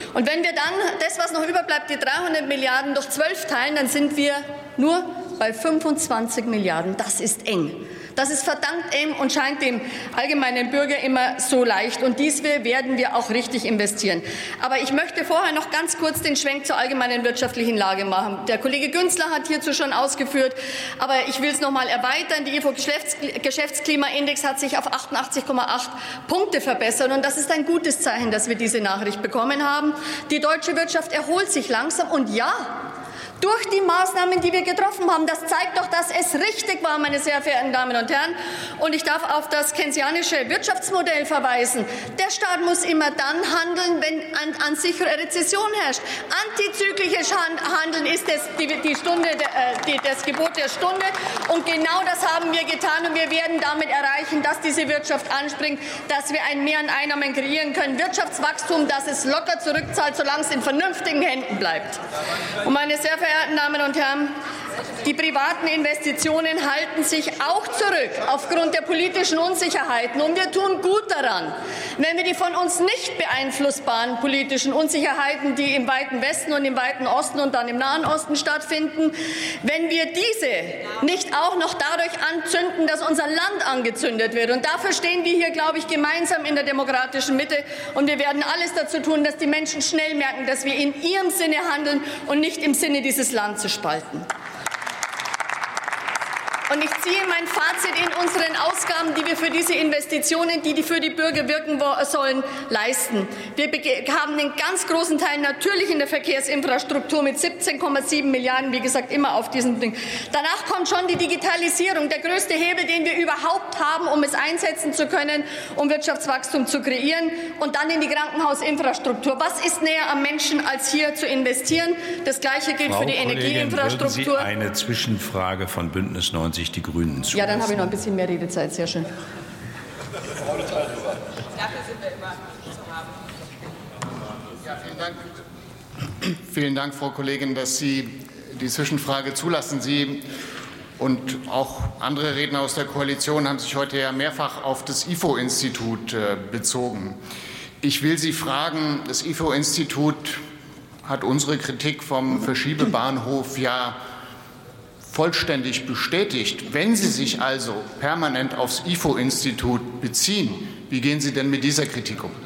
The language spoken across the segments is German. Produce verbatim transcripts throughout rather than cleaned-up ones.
Und wenn wir dann das, was noch überbleibt, die dreihundert Milliarden durch zwölf teilen, dann sind wir nur bei fünfundzwanzig Milliarden. Das ist eng. Das ist verdammt eng und scheint dem allgemeinen Bürger immer so leicht. Und dies werden wir auch richtig investieren. Aber ich möchte vorher noch ganz kurz den Schwenk zur allgemeinen wirtschaftlichen Lage machen. Der Kollege Günzler hat hierzu schon ausgeführt, aber ich will es noch mal erweitern. Der I F O-Geschäftsklimaindex hat sich auf achtundachtzig Komma acht Punkte verbessert. Und das ist ein gutes Zeichen, dass wir diese Nachricht bekommen haben. Die deutsche Wirtschaft erholt sich langsam. Und ja, durch die Maßnahmen, die wir getroffen haben. Das zeigt doch, dass es richtig war, meine sehr verehrten Damen und Herren. Und ich darf auf das keynesianische Wirtschaftsmodell verweisen. Der Staat muss immer dann handeln, wenn an, an sich Rezession herrscht. Antizyklisches Handeln ist das, die, die Stunde, die, das Gebot der Stunde. Und genau das haben wir getan. Und wir werden damit erreichen, dass diese Wirtschaft anspringt, dass wir ein Mehr an Einnahmen kreieren können. Wirtschaftswachstum, das es locker zurückzahlt, solange es in vernünftigen Händen bleibt. Und meine sehr verehrten Verehrten Damen und Herren, die privaten Investitionen halten sich auch zurück aufgrund der politischen Unsicherheiten. Und wir tun gut daran, wenn wir die von uns nicht beeinflussbaren politischen Unsicherheiten, die im weiten Westen und im weiten Osten und dann im Nahen Osten stattfinden, wenn wir diese nicht auch noch dadurch anzünden, dass unser Land angezündet wird. Und dafür stehen wir hier, glaube ich, gemeinsam in der demokratischen Mitte. Und wir werden alles dazu tun, dass die Menschen schnell merken, dass wir in ihrem Sinne handeln und nicht im Sinne dieses Landes zu spalten. Und ich ziehe mein Fazit in unseren Ausgaben, die wir für diese Investitionen, die, die für die Bürger wirken sollen, leisten. Wir haben einen ganz großen Teil natürlich in der Verkehrsinfrastruktur mit siebzehn Komma sieben Milliarden, wie gesagt, immer auf diesem Ding. Danach kommt schon die Digitalisierung, der größte Hebel, den wir überhaupt haben, um es einsetzen zu können, um Wirtschaftswachstum zu kreieren. Und dann in die Krankenhausinfrastruktur. Was ist näher am Menschen, als hier zu investieren? Das Gleiche gilt Frau für die Kollegin, Energieinfrastruktur. würden Sie eine Zwischenfrage von Bündnis neunzig die Grünen zu. Ja, dann habe ich noch ein bisschen mehr Redezeit. Sehr schön. Dafür sind wir immer zu haben. Ja, vielen Dank. Vielen Dank, Frau Kollegin, dass Sie die Zwischenfrage zulassen. Sie und auch andere Redner aus der Koalition haben sich heute ja mehrfach auf das I F O-Institut bezogen. Ich will Sie fragen, das I F O-Institut hat unsere Kritik vom Verschiebebahnhof ja vollständig bestätigt. Wenn Sie sich also permanent aufs I F O-Institut beziehen, wie gehen Sie denn mit dieser Kritik um?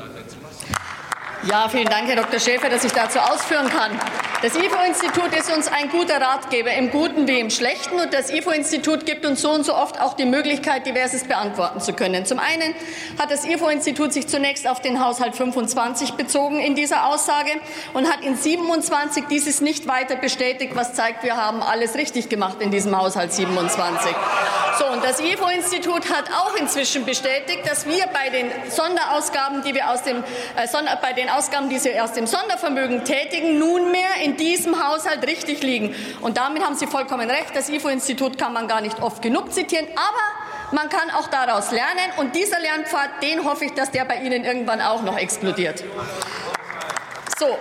Ja, vielen Dank, Herr Doktor Schäfer, dass ich dazu ausführen kann. Das I F O-Institut ist uns ein guter Ratgeber, im Guten wie im Schlechten. Und das I F O-Institut gibt uns so und so oft auch die Möglichkeit, Diverses beantworten zu können. Zum einen hat das I F O-Institut sich zunächst auf den Haushalt fünfundzwanzig bezogen in dieser Aussage und hat in siebenundzwanzig dieses nicht weiter bestätigt, was zeigt, wir haben alles richtig gemacht in diesem Haushalt siebenundzwanzig. So, und das I F O-Institut hat auch inzwischen bestätigt, dass wir bei den Sonderausgaben, die wir aus dem, äh, Sonder, bei den Ausgaben, die sie aus dem Sondervermögen tätigen, nunmehr in diesem Haushalt richtig liegen. Und damit haben Sie vollkommen recht. Das I F O-Institut kann man gar nicht oft genug zitieren, aber man kann auch daraus lernen. Und dieser Lernpfad, den hoffe ich, dass der bei Ihnen irgendwann auch noch explodiert. So.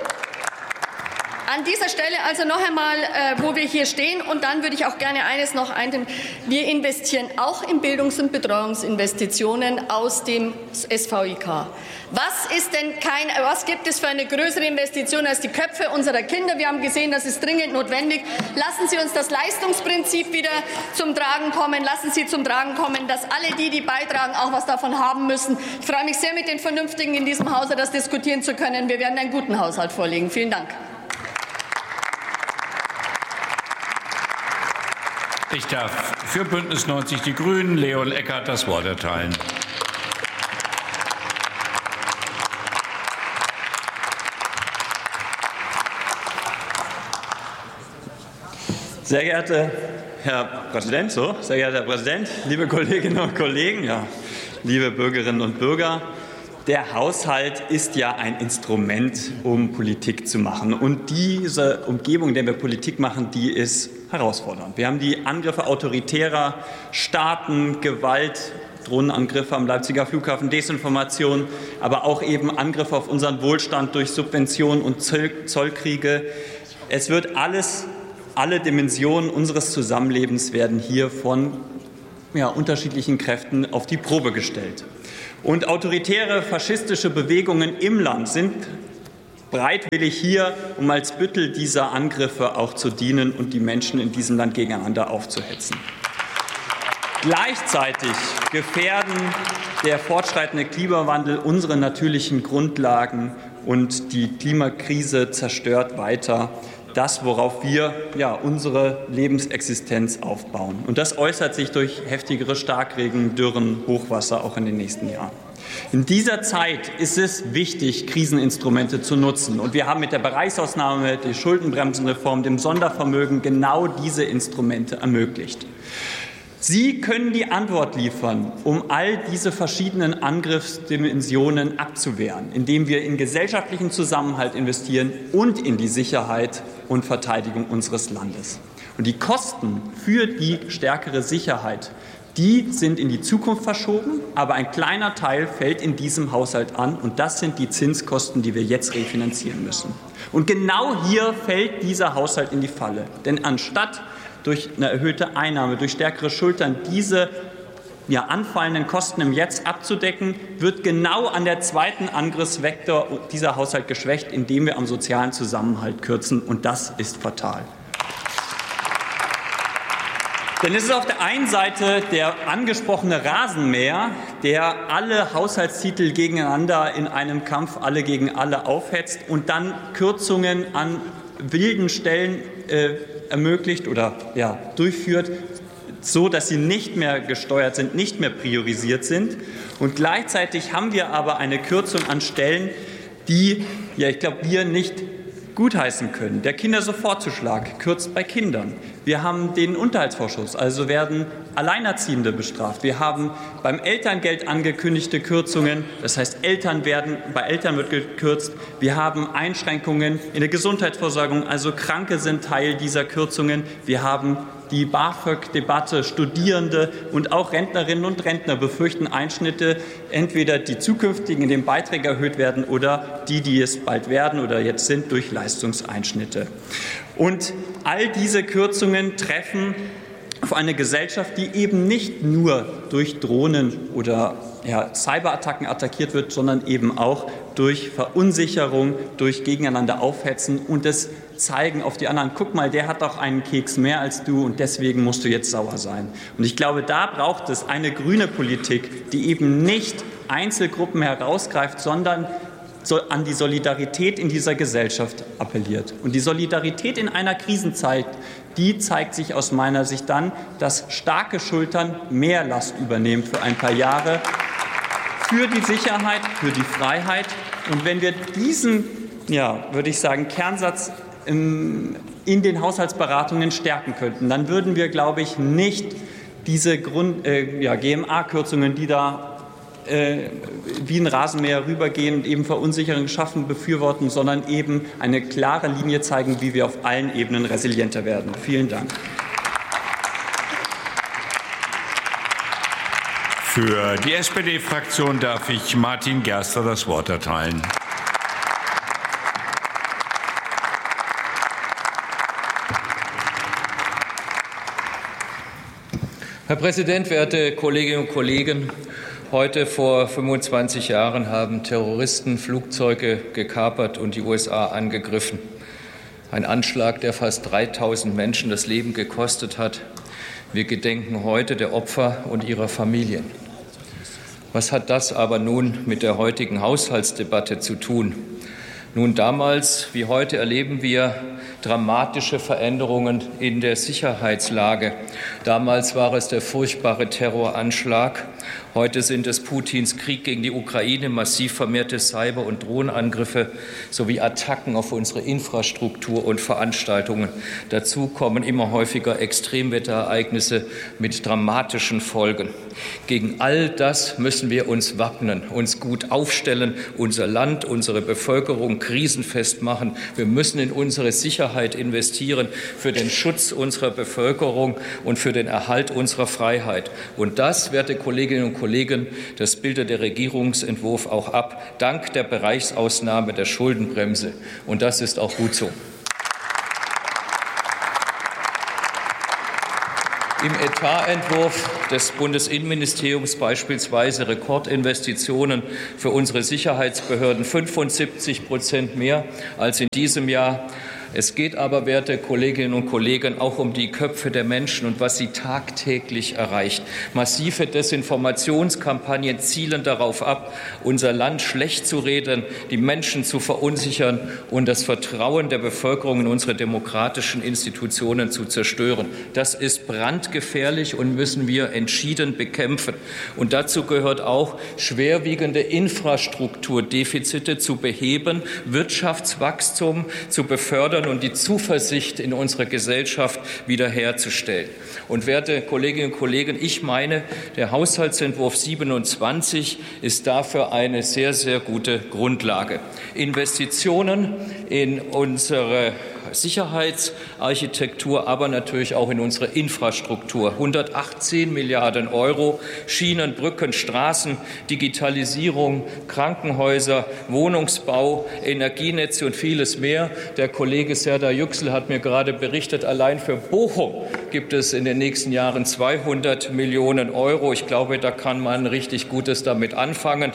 An dieser Stelle also noch einmal, äh, wo wir hier stehen. Und dann würde ich auch gerne eines noch einnehmen. Wir investieren auch in Bildungs- und Betreuungsinvestitionen aus dem S V I K. Was ist denn kein, was gibt es für eine größere Investition als die Köpfe unserer Kinder? Wir haben gesehen, das ist dringend notwendig. Lassen Sie uns das Leistungsprinzip wieder zum Tragen kommen. Lassen Sie zum Tragen kommen, dass alle die, die beitragen, auch was davon haben müssen. Ich freue mich sehr, mit den Vernünftigen in diesem Hause das diskutieren zu können. Wir werden einen guten Haushalt vorlegen. Vielen Dank. Ich darf für Bündnis neunzig Die Grünen Leon Eckert das Wort erteilen. Sehr geehrter Herr Präsident, so, sehr geehrter Herr Präsident, liebe Kolleginnen und Kollegen, ja, liebe Bürgerinnen und Bürger, der Haushalt ist ja ein Instrument, um Politik zu machen. Und diese Umgebung, in der wir Politik machen, die ist herausfordernd. Wir haben die Angriffe autoritärer Staaten, Gewalt, Drohnenangriffe am Leipziger Flughafen, Desinformation, aber auch eben Angriffe auf unseren Wohlstand durch Subventionen und Zollkriege. Es wird alles, alle Dimensionen unseres Zusammenlebens werden hier von ja, unterschiedlichen Kräften auf die Probe gestellt. Und autoritäre, faschistische Bewegungen im Land sind bereitwillig hier, um als Büttel dieser Angriffe auch zu dienen und die Menschen in diesem Land gegeneinander aufzuhetzen. Gleichzeitig gefährden der fortschreitende Klimawandel unsere natürlichen Grundlagen und die Klimakrise zerstört weiter das, worauf wir ja, unsere Lebensexistenz aufbauen. Und das äußert sich durch heftigere Starkregen, Dürren, Hochwasser auch in den nächsten Jahren. In dieser Zeit ist es wichtig, Kriseninstrumente zu nutzen. Und wir haben mit der Bereichsausnahme, der Schuldenbremsenreform, dem Sondervermögen genau diese Instrumente ermöglicht. Sie können die Antwort liefern, um all diese verschiedenen Angriffsdimensionen abzuwehren, indem wir in gesellschaftlichen Zusammenhalt investieren und in die Sicherheit und Verteidigung unseres Landes. Und die Kosten für die stärkere Sicherheit, die sind in die Zukunft verschoben, aber ein kleiner Teil fällt in diesem Haushalt an, und das sind die Zinskosten, die wir jetzt refinanzieren müssen. Und genau hier fällt dieser Haushalt in die Falle, denn anstatt durch eine erhöhte Einnahme, durch stärkere Schultern diese ja, anfallenden Kosten im Jetzt abzudecken, wird genau an der zweiten Angriffsvektor dieser Haushalt geschwächt, indem wir am sozialen Zusammenhalt kürzen, und das ist fatal. Denn es ist auf der einen Seite der angesprochene Rasenmäher, der alle Haushaltstitel gegeneinander in einem Kampf alle gegen alle aufhetzt und dann Kürzungen an wilden Stellen äh, ermöglicht oder ja, durchführt, so dass sie nicht mehr gesteuert sind, nicht mehr priorisiert sind. Und gleichzeitig haben wir aber eine Kürzung an Stellen, die, ja, ich glaube, wir nicht gutheißen können. Der Kindersofortzuschlag kürzt bei Kindern. Wir haben den Unterhaltsvorschuss, also werden Alleinerziehende bestraft. Wir haben beim Elterngeld angekündigte Kürzungen, das heißt, Eltern werden, bei Eltern wird gekürzt. Wir haben Einschränkungen in der Gesundheitsversorgung, also Kranke sind Teil dieser Kürzungen. Wir haben die BAföG-Debatte, Studierende und auch Rentnerinnen und Rentner befürchten Einschnitte, entweder die zukünftigen, in denen Beiträge erhöht werden, oder die, die es bald werden oder jetzt sind, durch Leistungseinschnitte. Und all diese Kürzungen treffen auf eine Gesellschaft, die eben nicht nur durch Drohnen oder ja, Cyberattacken attackiert wird, sondern eben auch durch Verunsicherung, durch Gegeneinander aufhetzen und das Zeigen auf die anderen. Guck mal, der hat doch einen Keks mehr als du und deswegen musst du jetzt sauer sein. Und ich glaube, da braucht es eine grüne Politik, die eben nicht Einzelgruppen herausgreift, sondern an die Solidarität in dieser Gesellschaft appelliert. Und die Solidarität in einer Krisenzeit, die zeigt sich aus meiner Sicht dann, dass starke Schultern mehr Last übernehmen für ein paar Jahre, für die Sicherheit, für die Freiheit. Und wenn wir diesen, ja, würde ich sagen, Kernsatz im, in den Haushaltsberatungen stärken könnten, dann würden wir, glaube ich, nicht diese Grund, äh, ja, G M A-Kürzungen, die da wie ein Rasenmäher rübergehen und eben Verunsicherung schaffen, befürworten, sondern eben eine klare Linie zeigen, wie wir auf allen Ebenen resilienter werden. Vielen Dank. Für die S P D-Fraktion darf ich Martin Gerster das Wort erteilen. Herr Präsident, werte Kolleginnen und Kollegen! Heute vor fünfundzwanzig Jahren haben Terroristen Flugzeuge gekapert und die U S A angegriffen. Ein Anschlag, der fast dreitausend Menschen das Leben gekostet hat. Wir gedenken heute der Opfer und ihrer Familien. Was hat das aber nun mit der heutigen Haushaltsdebatte zu tun? Nun, damals wie heute erleben wir dramatische Veränderungen in der Sicherheitslage. Damals war es der furchtbare Terroranschlag. Heute sind es Putins Krieg gegen die Ukraine, massiv vermehrte Cyber- und Drohnenangriffe sowie Attacken auf unsere Infrastruktur und Veranstaltungen. Dazu kommen immer häufiger Extremwetterereignisse mit dramatischen Folgen. Gegen all das müssen wir uns wappnen, uns gut aufstellen, unser Land, unsere Bevölkerung krisenfest machen. Wir müssen in unsere Sicherheit investieren, für den Schutz unserer Bevölkerung und für den Erhalt unserer Freiheit. Und das, werte Kolleginnen und Kollegen, das bildet der Regierungsentwurf auch ab, dank der Bereichsausnahme der Schuldenbremse. Und das ist auch gut so. Im Etatentwurf des Bundesinnenministeriums beispielsweise Rekordinvestitionen für unsere Sicherheitsbehörden, fünfundsiebzig Prozent mehr als in diesem Jahr. Es geht aber, werte Kolleginnen und Kollegen, auch um die Köpfe der Menschen und was sie tagtäglich erreicht. Massive Desinformationskampagnen zielen darauf ab, unser Land schlecht zu reden, die Menschen zu verunsichern und das Vertrauen der Bevölkerung in unsere demokratischen Institutionen zu zerstören. Das ist brandgefährlich und müssen wir entschieden bekämpfen. Und dazu gehört auch, schwerwiegende Infrastrukturdefizite zu beheben, Wirtschaftswachstum zu befördern und die Zuversicht in unsere Gesellschaft wiederherzustellen. Und werte Kolleginnen und Kollegen, ich meine, der Haushaltsentwurf siebenundzwanzig ist dafür eine sehr, sehr gute Grundlage. Investitionen in unsere Sicherheitsarchitektur, aber natürlich auch in unsere Infrastruktur. hundertachtzehn Milliarden Euro, Schienen, Brücken, Straßen, Digitalisierung, Krankenhäuser, Wohnungsbau, Energienetze und vieles mehr. Der Kollege Serdar Yüksel hat mir gerade berichtet, allein für Bochum gibt es in den nächsten Jahren zweihundert Millionen Euro. Ich glaube, da kann man richtig Gutes damit anfangen.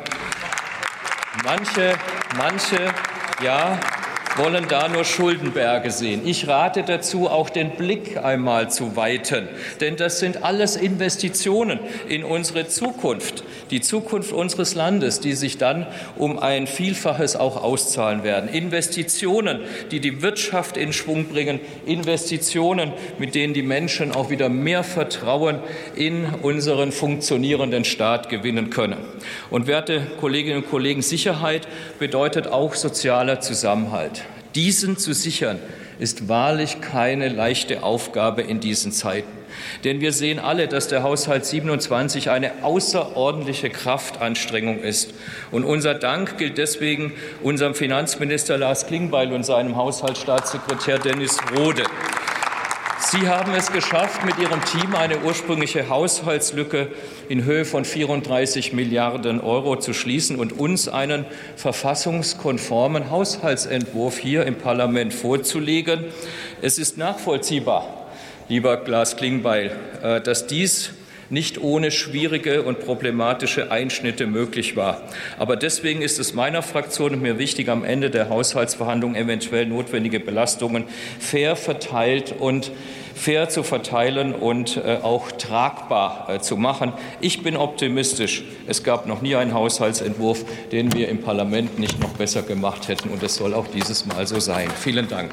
Manche, manche, ja, wollen da nur Schuldenberge sehen. Ich rate dazu, auch den Blick einmal zu weiten, denn das sind alles Investitionen in unsere Zukunft, die Zukunft unseres Landes, die sich dann um ein Vielfaches auch auszahlen werden. Investitionen, die die Wirtschaft in Schwung bringen, Investitionen, mit denen die Menschen auch wieder mehr Vertrauen in unseren funktionierenden Staat gewinnen können. Und werte Kolleginnen und Kollegen, Sicherheit bedeutet auch sozialer Zusammenhalt. Diesen zu sichern, ist wahrlich keine leichte Aufgabe in diesen Zeiten. Denn wir sehen alle, dass der Haushalt siebenundzwanzig eine außerordentliche Kraftanstrengung ist. Und unser Dank gilt deswegen unserem Finanzminister Lars Klingbeil und seinem Haushaltsstaatssekretär Dennis Rohde. Sie haben es geschafft, mit Ihrem Team eine ursprüngliche Haushaltslücke in Höhe von vierunddreißig Milliarden Euro zu schließen und uns einen verfassungskonformen Haushaltsentwurf hier im Parlament vorzulegen. Es ist nachvollziehbar, lieber Lars Klingbeil, dass dies nicht ohne schwierige und problematische Einschnitte möglich war. Aber deswegen ist es meiner Fraktion und mir wichtig, am Ende der Haushaltsverhandlungen eventuell notwendige Belastungen fair verteilt und fair zu verteilen und äh, auch tragbar äh, zu machen. Ich bin optimistisch. Es gab noch nie einen Haushaltsentwurf, den wir im Parlament nicht noch besser gemacht hätten. Und es soll auch dieses Mal so sein. Vielen Dank.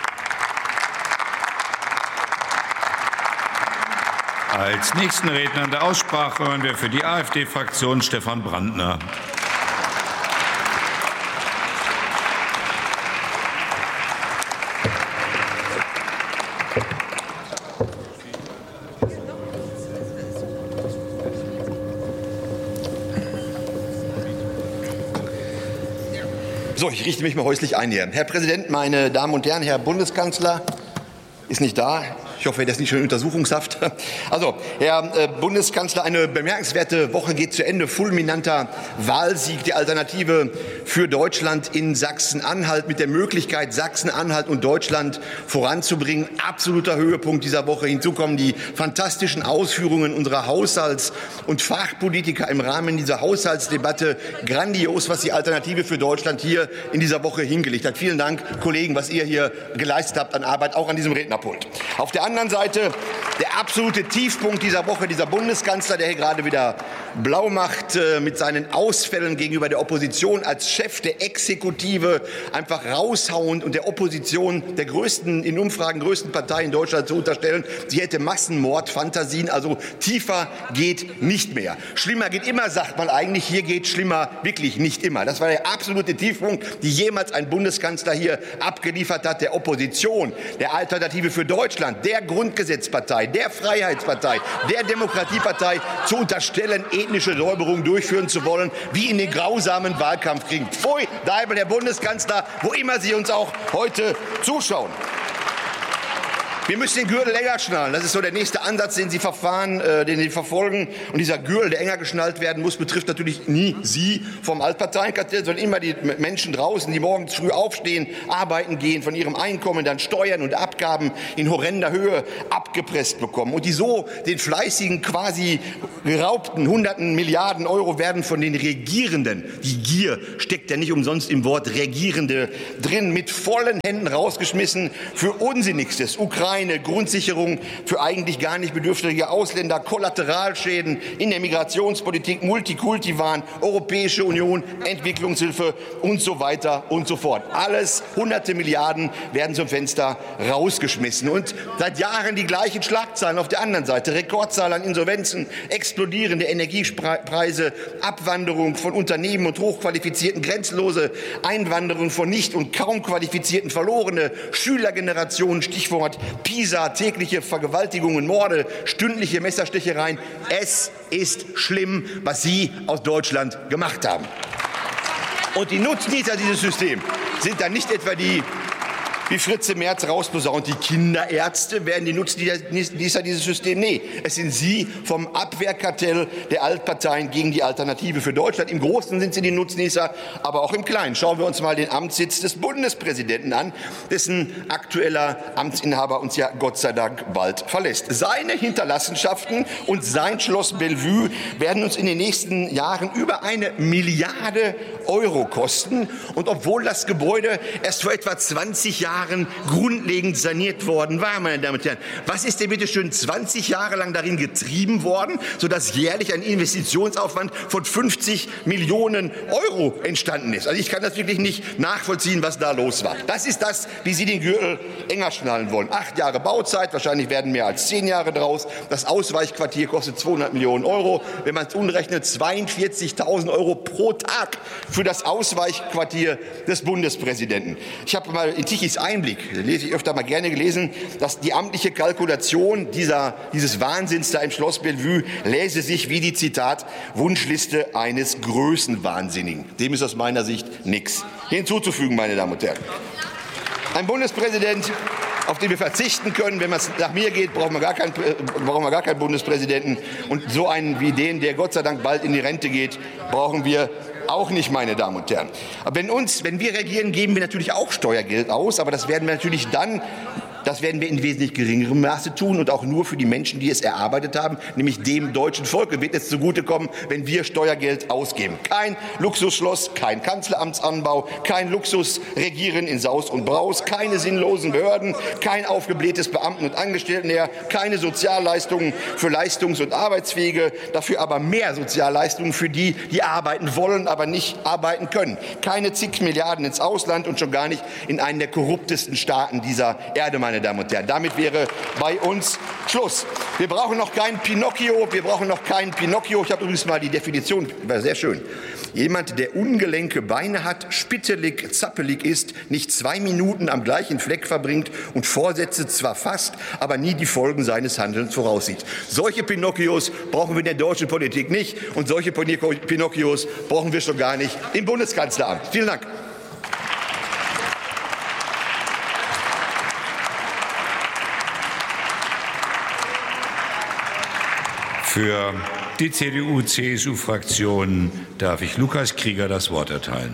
Als nächsten Redner in der Aussprache hören wir für die AfD-Fraktion Stefan Brandner. So, ich richte mich mal häuslich ein hier. Herr Präsident, meine Damen und Herren, Herr Bundeskanzler ist nicht da. Ich hoffe, der ist nicht schon in Untersuchungshaft. Also, Herr äh, Bundeskanzler, eine bemerkenswerte Woche geht zu Ende. Fulminanter Wahlsieg der Alternative für Deutschland in Sachsen-Anhalt mit der Möglichkeit, Sachsen-Anhalt und Deutschland voranzubringen. Absoluter Höhepunkt dieser Woche. Hinzu kommen die fantastischen Ausführungen unserer Haushalts- und Fachpolitiker im Rahmen dieser Haushaltsdebatte. Grandios, was die Alternative für Deutschland hier in dieser Woche hingelegt hat. Vielen Dank, Kollegen, was ihr hier geleistet habt an Arbeit, auch an diesem Rednerpult. Auf der anderen Seite der absolute Tiefpunkt dieser Woche, dieser Bundeskanzler, der hier gerade wieder blau macht äh, mit seinen Ausfällen gegenüber der Opposition als Chef der Exekutive, einfach raushauend und der Opposition, der größten, in Umfragen größten Partei in Deutschland zu unterstellen, sie hätte Massenmordfantasien, also tiefer geht nicht mehr. Schlimmer geht immer, sagt man eigentlich, hier geht schlimmer wirklich nicht immer. Das war der absolute Tiefpunkt, die jemals ein Bundeskanzler hier abgeliefert hat, der Opposition, der Alternative für Deutschland, der Grundgesetzpartei, der Freiheitspartei, der Demokratiepartei zu unterstellen, ethnische Säuberungen durchführen zu wollen, wie in den grausamen Wahlkampfkriegen. Pfui, Deibel, Herr Bundeskanzler, wo immer Sie uns auch heute zuschauen. Wir müssen den Gürtel enger schnallen. Das ist so der nächste Ansatz, den Sie verfahren, äh, den Sie verfolgen. Und dieser Gürtel, der enger geschnallt werden muss, betrifft natürlich nie Sie vom Altparteienkartell, sondern immer die Menschen draußen, die morgens früh aufstehen, arbeiten gehen, von ihrem Einkommen dann Steuern und Abgaben in horrender Höhe abgepresst bekommen. Und die so den fleißigen, quasi geraubten hunderten Milliarden Euro werden von den Regierenden, die Gier steckt ja nicht umsonst im Wort Regierende drin, mit vollen Händen rausgeschmissen für Unsinnigstes. Ukraine, Grundsicherung für eigentlich gar nicht bedürftige Ausländer, Kollateralschäden in der Migrationspolitik, Multikulti-Wahn, Europäische Union, Entwicklungshilfe und so weiter und so fort. Alles hunderte Milliarden werden zum Fenster rausgeschmissen. Und seit Jahren die gleichen Schlagzeilen auf der anderen Seite. Rekordzahl an Insolvenzen, explodierende Energiepreise, Abwanderung von Unternehmen und hochqualifizierten, grenzenlose Einwanderung von nicht und kaum qualifizierten, verlorene Schülergenerationen, Stichwort Pisa, tägliche Vergewaltigungen, Morde, stündliche Messerstechereien. Es ist schlimm, was Sie aus Deutschland gemacht haben. Und die Nutznießer dieses Systems sind dann nicht etwa die, wie Fritze Merz rausposaunt, die Kinderärzte werden die Nutznießer dieses Systems. Nee, es sind Sie vom Abwehrkartell der Altparteien gegen die Alternative für Deutschland. Im Großen sind Sie die Nutznießer, aber auch im Kleinen. Schauen wir uns mal den Amtssitz des Bundespräsidenten an, dessen aktueller Amtsinhaber uns ja Gott sei Dank bald verlässt. Seine Hinterlassenschaften und sein Schloss Bellevue werden uns in den nächsten Jahren über eine Milliarde Euro kosten. Und obwohl das Gebäude erst vor etwa zwanzig Jahren grundlegend saniert worden war, meine Damen und Herren. Was ist denn bitte schön zwanzig Jahre lang darin getrieben worden, sodass jährlich ein Investitionsaufwand von fünfzig Millionen Euro entstanden ist? Also ich kann das wirklich nicht nachvollziehen, was da los war. Das ist das, wie Sie den Gürtel enger schnallen wollen. Acht Jahre Bauzeit, wahrscheinlich werden mehr als zehn Jahre draus. Das Ausweichquartier kostet zweihundert Millionen Euro. Wenn man es umrechnet, zweiundvierzigtausend Euro pro Tag für das Ausweichquartier des Bundespräsidenten. Ich habe mal in Tichys Einblick, lese ich öfter mal gerne gelesen, dass die amtliche Kalkulation dieser, dieses Wahnsinns da im Schloss Bellevue läse sich wie die, Zitat, Wunschliste eines Größenwahnsinnigen. Dem ist aus meiner Sicht nichts hinzuzufügen, meine Damen und Herren. Ein Bundespräsident, auf den wir verzichten können. Wenn es nach mir geht, brauchen wir, gar keinen, brauchen wir gar keinen Bundespräsidenten. Und so einen wie den, der Gott sei Dank bald in die Rente geht, brauchen wir auch nicht, meine Damen und Herren. Aber wenn, uns, wenn wir regieren, geben wir natürlich auch Steuergeld aus, aber das werden wir natürlich dann Das werden wir in wesentlich geringerem Maße tun und auch nur für die Menschen, die es erarbeitet haben, nämlich dem deutschen Volk wird es zugutekommen, wenn wir Steuergeld ausgeben. Kein Luxusschloss, kein Kanzleramtsanbau, kein Luxusregieren in Saus und Braus, keine sinnlosen Behörden, kein aufgeblähtes Beamten- und Angestelltenheer, keine Sozialleistungen für Leistungs- und Arbeitsfähige, dafür aber mehr Sozialleistungen für die, die arbeiten wollen, aber nicht arbeiten können. Keine zig Milliarden ins Ausland und schon gar nicht in einen der korruptesten Staaten dieser Erde, meine Damen und Herren. Damit wäre bei uns Schluss. Wir brauchen noch keinen Pinocchio. Wir brauchen noch keinen Pinocchio. Ich habe übrigens mal die Definition, war sehr schön. Jemand, der ungelenke Beine hat, spittelig, zappelig ist, nicht zwei Minuten am gleichen Fleck verbringt und Vorsätze zwar fasst, aber nie die Folgen seines Handelns voraussieht. Solche Pinocchios brauchen wir in der deutschen Politik nicht und solche Pinocchios brauchen wir schon gar nicht im Bundeskanzleramt. Vielen Dank. Für die C D U C S U-Fraktion darf ich Lukas Krieger das Wort erteilen.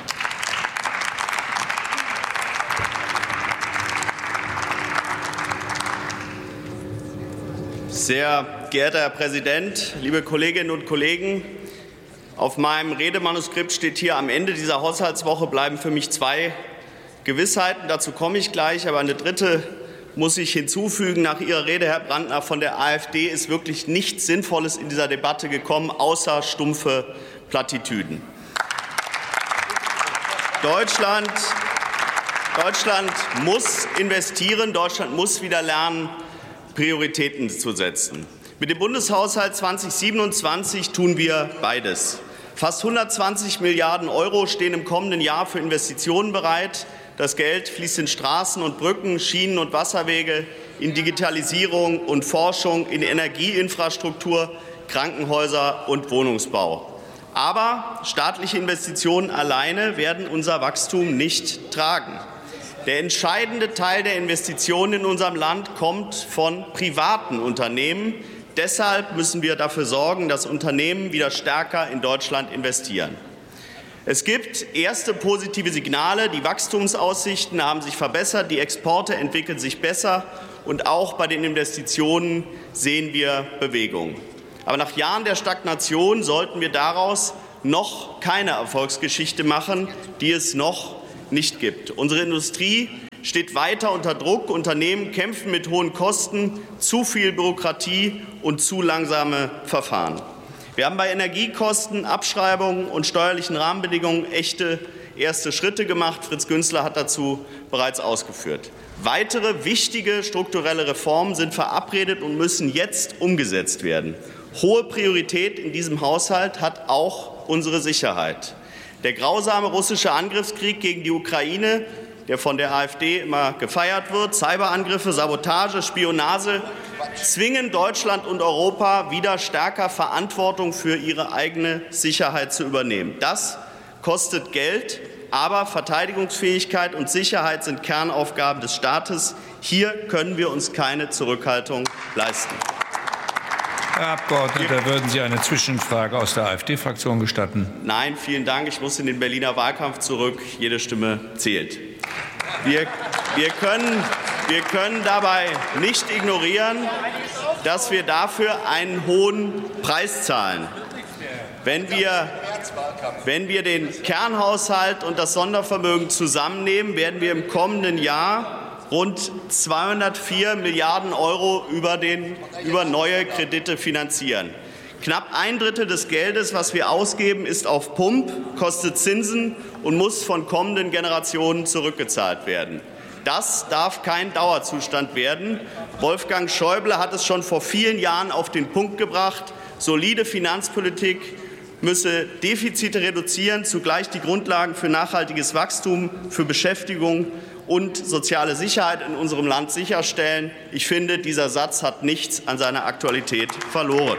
Sehr geehrter Herr Präsident, liebe Kolleginnen und Kollegen! Auf meinem Redemanuskript steht hier, am Ende dieser Haushaltswoche bleiben für mich zwei Gewissheiten. Dazu komme ich gleich, aber eine dritte muss ich hinzufügen. Nach Ihrer Rede, Herr Brandner, von der AfD ist wirklich nichts Sinnvolles in dieser Debatte gekommen, außer stumpfe Plattitüden. Deutschland, Deutschland muss investieren, Deutschland muss wieder lernen, Prioritäten zu setzen. Mit dem Bundeshaushalt zweitausendsiebenundzwanzig tun wir beides. Fast hundertzwanzig Milliarden Euro stehen im kommenden Jahr für Investitionen bereit. Das Geld fließt in Straßen und Brücken, Schienen und Wasserwege, in Digitalisierung und Forschung, in Energieinfrastruktur, Krankenhäuser und Wohnungsbau. Aber staatliche Investitionen alleine werden unser Wachstum nicht tragen. Der entscheidende Teil der Investitionen in unserem Land kommt von privaten Unternehmen. Deshalb müssen wir dafür sorgen, dass Unternehmen wieder stärker in Deutschland investieren. Es gibt erste positive Signale. Die Wachstumsaussichten haben sich verbessert, die Exporte entwickeln sich besser, und auch bei den Investitionen sehen wir Bewegung. Aber nach Jahren der Stagnation sollten wir daraus noch keine Erfolgsgeschichte machen, die es noch nicht gibt. Unsere Industrie steht weiter unter Druck. Unternehmen kämpfen mit hohen Kosten, zu viel Bürokratie und zu langsame Verfahren. Wir haben bei Energiekosten, Abschreibungen und steuerlichen Rahmenbedingungen echte erste Schritte gemacht. Fritz Günzler hat dazu bereits ausgeführt. Weitere wichtige strukturelle Reformen sind verabredet und müssen jetzt umgesetzt werden. Hohe Priorität in diesem Haushalt hat auch unsere Sicherheit. Der grausame russische Angriffskrieg gegen die Ukraine, der von der AfD immer gefeiert wird, Cyberangriffe, Sabotage, Spionage, zwingen Deutschland und Europa wieder stärker Verantwortung für ihre eigene Sicherheit zu übernehmen. Das kostet Geld, aber Verteidigungsfähigkeit und Sicherheit sind Kernaufgaben des Staates. Hier können wir uns keine Zurückhaltung leisten. Herr Abgeordneter, würden Sie eine Zwischenfrage aus der AfD-Fraktion gestatten? Nein, vielen Dank. Ich muss in den Berliner Wahlkampf zurück. Jede Stimme zählt. Wir, wir, können, wir können dabei nicht ignorieren, dass wir dafür einen hohen Preis zahlen. Wenn wir, wenn wir den Kernhaushalt und das Sondervermögen zusammennehmen, werden wir im kommenden Jahr rund zweihundertvier Milliarden Euro über, den, über neue Kredite finanzieren. Knapp ein Drittel des Geldes, was wir ausgeben, ist auf Pump, kostet Zinsen und muss von kommenden Generationen zurückgezahlt werden. Das darf kein Dauerzustand werden. Wolfgang Schäuble hat es schon vor vielen Jahren auf den Punkt gebracht. Solide Finanzpolitik müsse Defizite reduzieren, zugleich die Grundlagen für nachhaltiges Wachstum, für Beschäftigung und soziale Sicherheit in unserem Land sicherstellen. Ich finde, dieser Satz hat nichts an seiner Aktualität verloren.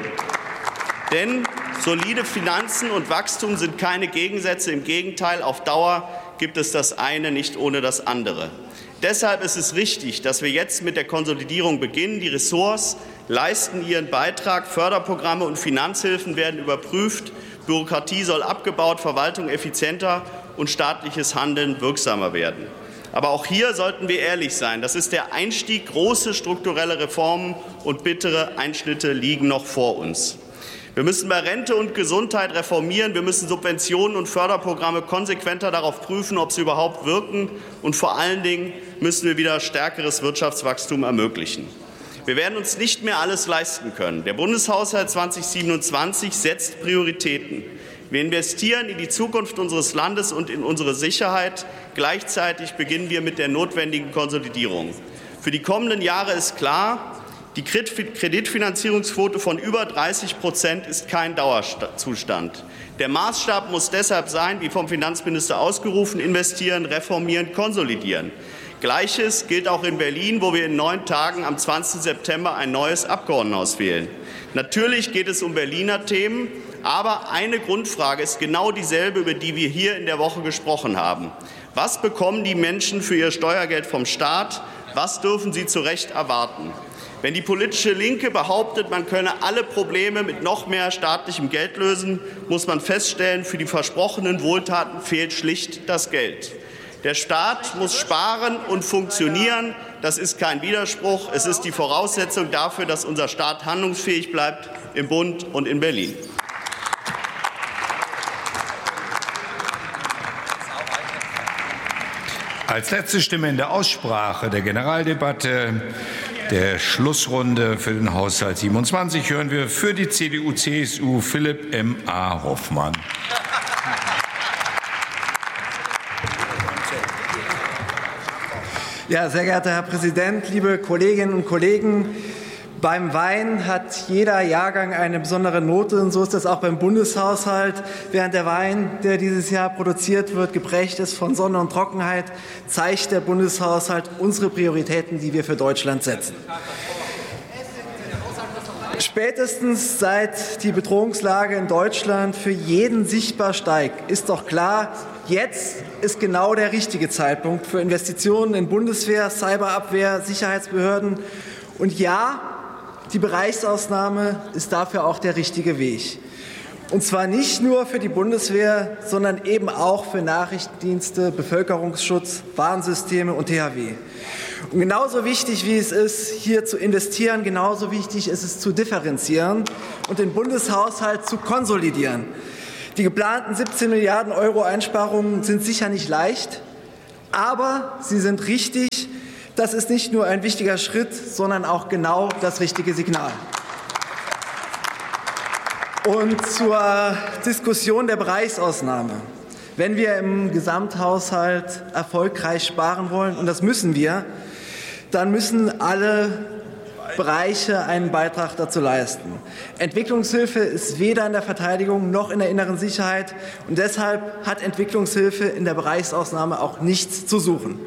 Denn solide Finanzen und Wachstum sind keine Gegensätze. Im Gegenteil, auf Dauer gibt es das eine nicht ohne das andere. Deshalb ist es richtig, dass wir jetzt mit der Konsolidierung beginnen. Die Ressorts leisten ihren Beitrag. Förderprogramme und Finanzhilfen werden überprüft. Bürokratie soll abgebaut, Verwaltung effizienter und staatliches Handeln wirksamer werden. Aber auch hier sollten wir ehrlich sein. Das ist der Einstieg. Große strukturelle Reformen und bittere Einschnitte liegen noch vor uns. Wir müssen bei Rente und Gesundheit reformieren. Wir müssen Subventionen und Förderprogramme konsequenter darauf prüfen, ob sie überhaupt wirken. Und vor allen Dingen müssen wir wieder stärkeres Wirtschaftswachstum ermöglichen. Wir werden uns nicht mehr alles leisten können. Der Bundeshaushalt zweitausendsiebenundzwanzig setzt Prioritäten. Wir investieren in die Zukunft unseres Landes und in unsere Sicherheit. Gleichzeitig beginnen wir mit der notwendigen Konsolidierung. Für die kommenden Jahre ist klar, die Kreditfinanzierungsquote von über dreißig Prozent ist kein Dauerzustand. Der Maßstab muss deshalb sein, wie vom Finanzminister ausgerufen, investieren, reformieren, konsolidieren. Gleiches gilt auch in Berlin, wo wir in neun Tagen am zwanzigsten September ein neues Abgeordnetenhaus wählen. Natürlich geht es um Berliner Themen, aber eine Grundfrage ist genau dieselbe, über die wir hier in der Woche gesprochen haben. Was bekommen die Menschen für ihr Steuergeld vom Staat? Was dürfen sie zu Recht erwarten? Wenn die politische Linke behauptet, man könne alle Probleme mit noch mehr staatlichem Geld lösen, muss man feststellen, für die versprochenen Wohltaten fehlt schlicht das Geld. Der Staat muss sparen und funktionieren. Das ist kein Widerspruch. Es ist die Voraussetzung dafür, dass unser Staat handlungsfähig bleibt im Bund und in Berlin. Als letzte Stimme in der Aussprache der Generaldebatte der Schlussrunde für den Haushalt siebenundzwanzig hören wir für die C D U C S U Philipp M A Hoffmann. Ja, sehr geehrter Herr Präsident, liebe Kolleginnen und Kollegen! Beim Wein hat jeder Jahrgang eine besondere Note, und so ist das auch beim Bundeshaushalt. Während der Wein, der dieses Jahr produziert wird, geprägt ist von Sonne und Trockenheit, zeigt der Bundeshaushalt unsere Prioritäten, die wir für Deutschland setzen. Spätestens seit die Bedrohungslage in Deutschland für jeden sichtbar steigt, ist doch klar, jetzt ist genau der richtige Zeitpunkt für Investitionen in Bundeswehr, Cyberabwehr, Sicherheitsbehörden. Und ja, die Bereichsausnahme ist dafür auch der richtige Weg. Und zwar nicht nur für die Bundeswehr, sondern eben auch für Nachrichtendienste, Bevölkerungsschutz, Warnsysteme und T H W. Und genauso wichtig wie es ist, hier zu investieren, genauso wichtig ist es zu differenzieren und den Bundeshaushalt zu konsolidieren. Die geplanten siebzehn Milliarden Euro Einsparungen sind sicher nicht leicht, aber sie sind richtig. Das ist nicht nur ein wichtiger Schritt, sondern auch genau das richtige Signal. Und zur Diskussion der Bereichsausnahme. Wenn wir im Gesamthaushalt erfolgreich sparen wollen, und das müssen wir, dann müssen alle Bereiche einen Beitrag dazu leisten. Entwicklungshilfe ist weder in der Verteidigung noch in der inneren Sicherheit, und deshalb hat Entwicklungshilfe in der Bereichsausnahme auch nichts zu suchen.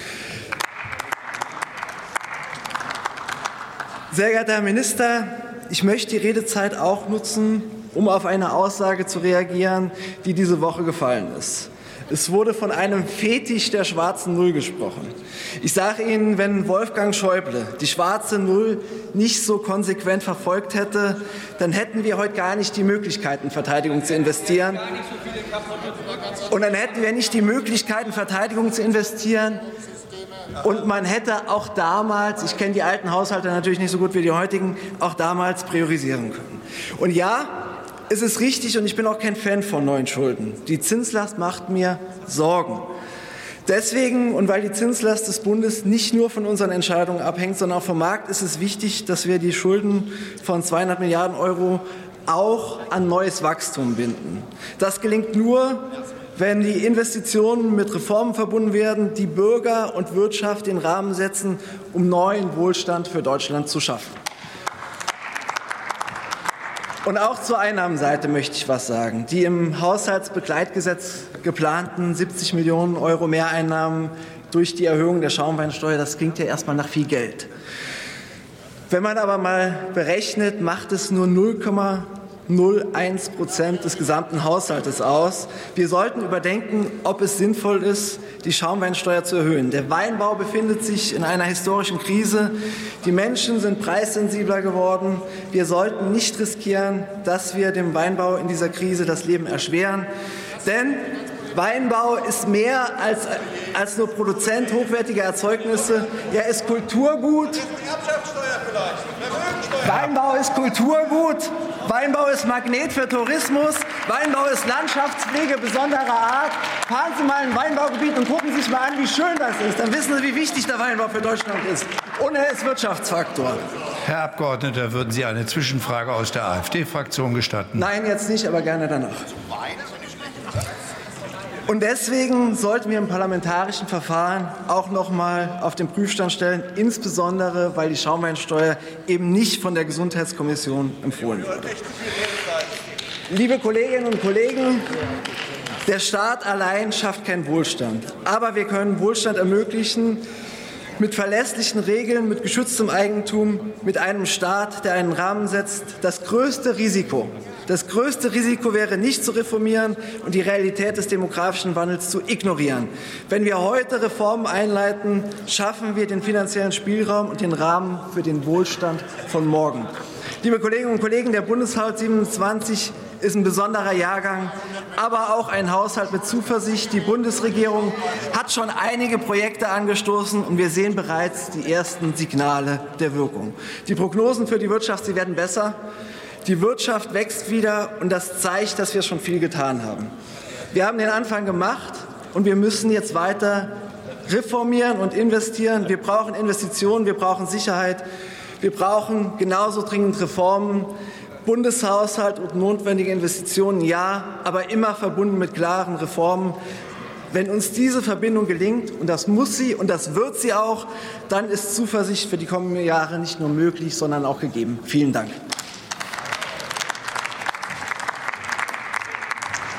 Sehr geehrter Herr Minister, ich möchte die Redezeit auch nutzen, um auf eine Aussage zu reagieren, die diese Woche gefallen ist. Es wurde von einem Fetisch der schwarzen Null gesprochen. Ich sage Ihnen, wenn Wolfgang Schäuble die schwarze Null nicht so konsequent verfolgt hätte, dann hätten wir heute gar nicht die Möglichkeit, in Verteidigung zu investieren. Und dann hätten wir nicht die Möglichkeit, in Verteidigung zu investieren. Und man hätte auch damals, ich kenne die alten Haushalte natürlich nicht so gut wie die heutigen, auch damals priorisieren können. Und ja, es ist richtig, und ich bin auch kein Fan von neuen Schulden. Die Zinslast macht mir Sorgen. Deswegen, und weil die Zinslast des Bundes nicht nur von unseren Entscheidungen abhängt, sondern auch vom Markt, ist es wichtig, dass wir die Schulden von zweihundert Milliarden Euro auch an neues Wachstum binden. Das gelingt nur, wenn die Investitionen mit Reformen verbunden werden, die Bürger und Wirtschaft den Rahmen setzen, um neuen Wohlstand für Deutschland zu schaffen. Und auch zur Einnahmenseite möchte ich was sagen. Die im Haushaltsbegleitgesetz geplanten siebzig Millionen Euro Mehreinnahmen durch die Erhöhung der Schaumweinsteuer, das klingt ja erstmal nach viel Geld. Wenn man aber mal berechnet, macht es nur null Komma null eins Prozent des gesamten Haushaltes aus. Wir sollten überdenken, ob es sinnvoll ist, die Schaumweinsteuer zu erhöhen. Der Weinbau befindet sich in einer historischen Krise. Die Menschen sind preissensibler geworden. Wir sollten nicht riskieren, dass wir dem Weinbau in dieser Krise das Leben erschweren. Denn Weinbau ist mehr als, als nur Produzent hochwertiger Erzeugnisse. Er ist Kulturgut. Weinbau ist Kulturgut. Weinbau ist Magnet für Tourismus. Weinbau ist Landschaftspflege besonderer Art. Fahren Sie mal in ein Weinbaugebiet und gucken Sie sich mal an, wie schön das ist. Dann wissen Sie, wie wichtig der Weinbau für Deutschland ist. Und er ist Wirtschaftsfaktor. Herr Abgeordneter, würden Sie eine Zwischenfrage aus der AfD-Fraktion gestatten? Nein, jetzt nicht, aber gerne danach. Und deswegen sollten wir im parlamentarischen Verfahren auch noch mal auf den Prüfstand stellen, insbesondere weil die Schaumweinsteuer eben nicht von der Gesundheitskommission empfohlen wurde. Liebe Kolleginnen und Kollegen, der Staat allein schafft keinen Wohlstand, aber wir können Wohlstand ermöglichen mit verlässlichen Regeln, mit geschütztem Eigentum, mit einem Staat, der einen Rahmen setzt. Das größte Risiko, das größte Risiko wäre, nicht zu reformieren und die Realität des demografischen Wandels zu ignorieren. Wenn wir heute Reformen einleiten, schaffen wir den finanziellen Spielraum und den Rahmen für den Wohlstand von morgen. Liebe Kolleginnen und Kollegen, der Bundeshaushalt siebenundzwanzig ist ein besonderer Jahrgang, aber auch ein Haushalt mit Zuversicht. Die Bundesregierung hat schon einige Projekte angestoßen, und wir sehen bereits die ersten Signale der Wirkung. Die Prognosen für die Wirtschaft, sie werden besser. Die Wirtschaft wächst wieder, und das zeigt, dass wir schon viel getan haben. Wir haben den Anfang gemacht, und wir müssen jetzt weiter reformieren und investieren. Wir brauchen Investitionen, wir brauchen Sicherheit, wir brauchen genauso dringend Reformen. Bundeshaushalt und notwendige Investitionen, ja, aber immer verbunden mit klaren Reformen. Wenn uns diese Verbindung gelingt, und das muss sie und das wird sie auch, dann ist Zuversicht für die kommenden Jahre nicht nur möglich, sondern auch gegeben. Vielen Dank.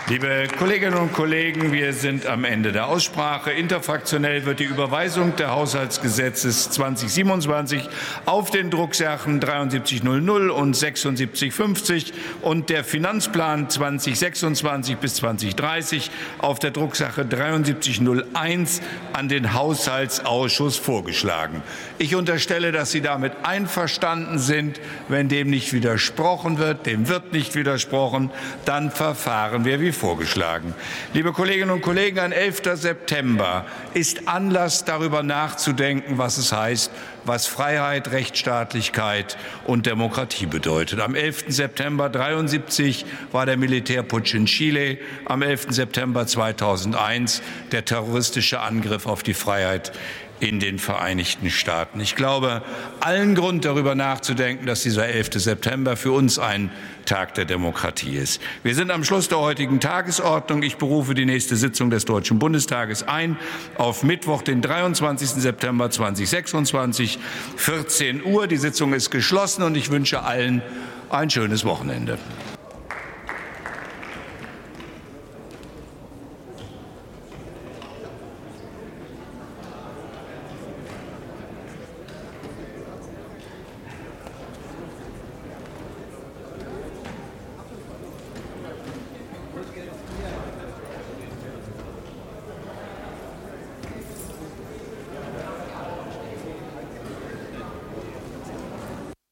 Liebe Kolleginnen und Kollegen, wir sind am Ende der Aussprache. Interfraktionell wird die Überweisung der Haushaltsgesetzes zweitausendsiebenundzwanzig auf den Drucksachen dreiundsiebzig null und sechsundsiebzig fünfzig und der Finanzplan zweitausendsechsundzwanzig bis zweitausenddreißig auf der Drucksache dreiundsiebzig null eins an den Haushaltsausschuss vorgeschlagen. Ich unterstelle, dass Sie damit einverstanden sind. Wenn dem nicht widersprochen wird, dem wird nicht widersprochen, dann verfahren wir wie vorgeschlagen. Liebe Kolleginnen und Kollegen, ein elfter September ist Anlass, darüber nachzudenken, was es heißt, was Freiheit, Rechtsstaatlichkeit und Demokratie bedeutet. Am elften September neunzehnhundertdreiundsiebzig war der Militärputsch in Chile, am elften September zweitausendeins der terroristische Angriff auf die Freiheit in den Vereinigten Staaten. Ich glaube, allen Grund, darüber nachzudenken, dass dieser elfte September für uns ein Tag der Demokratie ist. Wir sind am Schluss der heutigen Tagesordnung. Ich berufe die nächste Sitzung des Deutschen Bundestages ein auf Mittwoch, den dreiundzwanzigsten September zweitausendsechsundzwanzig, vierzehn Uhr. Die Sitzung ist geschlossen und ich wünsche allen ein schönes Wochenende.